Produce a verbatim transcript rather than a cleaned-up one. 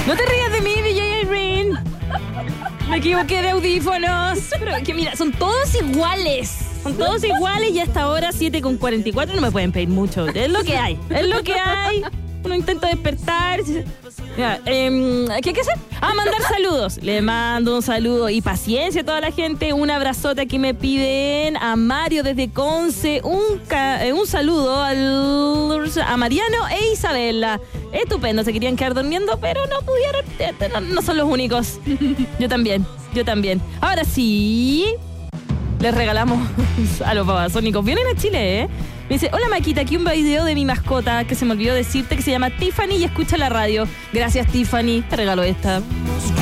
No te rías de mí, D J Irene. Me equivoqué de audífonos. Pero que mira, son todos iguales. Son todos iguales y hasta ahora siete con cuarenta y cuatro no me pueden pedir mucho. Es lo que hay. Es lo que hay. Uno intenta despertar. Ya, eh, ¿Qué hay que hacer? Ah, mandar saludos. Le mando un saludo y paciencia a toda la gente. Un abrazote aquí me piden a Mario desde Conce. Un, ca- eh, un saludo al, a Mariano e Isabela. Estupendo, se querían quedar durmiendo, pero no pudieron. No, no son los únicos. Yo también, yo también. Ahora sí, les regalamos a los babasónicos. Vienen a Chile, ¿eh? Me dice, hola Maquita, aquí un video de mi mascota que se me olvidó decirte que se llama Tiffany y escucha la radio. Gracias Tiffany, te regalo esta.